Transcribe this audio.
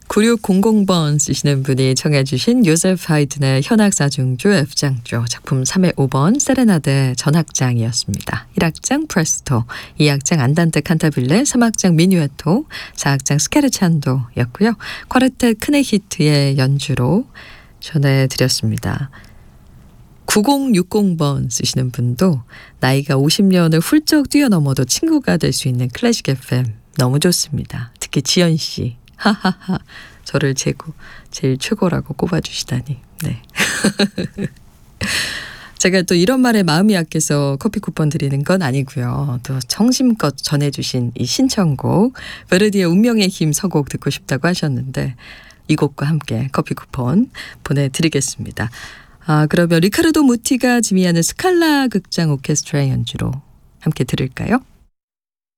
9600번 쓰시는 분이 청해 주신 요세프 하이든의 현악사중조 F장조 작품 3회 5번 세레나데 전악장이었습니다. 1악장 프레스토, 2악장 안단테 칸타빌레, 3악장 미뉴에토, 4악장 스케르찬도였고요. 쿼르텟 크네히트의 연주로 전해드렸습니다. 9060번 쓰시는 분도 나이가 50년을 훌쩍 뛰어넘어도 친구가 될 수 있는 클래식 FM 너무 좋습니다. 특히 지연 씨. 하하하. 저를 제일 최고라고 꼽아주시다니. 네. 제가 또 이런 말에 마음이 약해서 커피 쿠폰 드리는 건 아니고요. 또 정심껏 전해주신 이 신청곡 베르디의 운명의 힘 서곡 듣고 싶다고 하셨는데 이 곡과 함께 커피 쿠폰 보내드리겠습니다. 그러면 리카르도 무티가 지휘하는 스칼라 극장 오케스트라 연주로 함께 들을까요?